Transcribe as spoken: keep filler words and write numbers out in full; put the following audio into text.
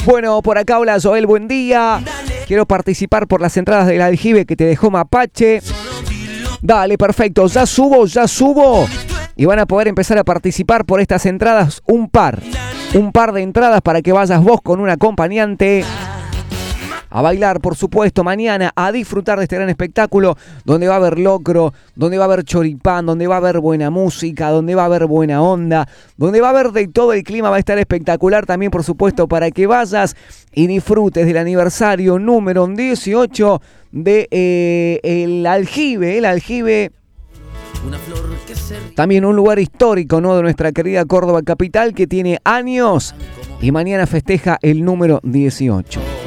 Bueno, por acá hola Joel, buen día. Quiero participar por las entradas del aljibe que te dejó Mapache. Dale, perfecto, ya subo, ya subo. Y van a poder empezar a participar por estas entradas, un par. Un par de entradas para que vayas vos con un acompañante a bailar, por supuesto, mañana, a disfrutar de este gran espectáculo donde va a haber locro, donde va a haber choripán, donde va a haber buena música, donde va a haber buena onda, donde va a haber de todo. El clima va a estar espectacular también, por supuesto, para que vayas y disfrutes del aniversario número dieciocho de eh, el aljibe, el aljibe. También un lugar histórico, ¿no?, de nuestra querida Córdoba capital, que tiene años y mañana festeja el número dieciocho.